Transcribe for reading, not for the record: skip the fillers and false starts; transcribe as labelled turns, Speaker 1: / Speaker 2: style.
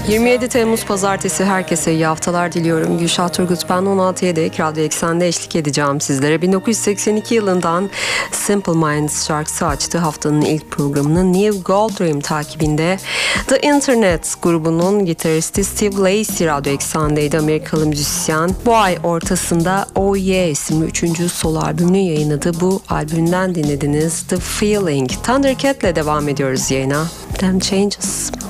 Speaker 1: 27 Temmuz Pazartesi, herkese iyi haftalar diliyorum. Gülşah Turgut ben, 16'ya dek Radyo Eksen'de eşlik edeceğim sizlere. 1982 yılından Simple Minds şarkısı açtı haftanın ilk programının. New Gold Dream takibinde The Internet grubunun gitaristi Steve Lacy Radyo Eksen'deydi. Amerikalı müzisyen bu ay ortasında Oh Yeah isimli 3. solo albümünü yayınladı. Bu albümden dinlediniz The Feeling. Thundercat'le devam ediyoruz yayına. Them Changes.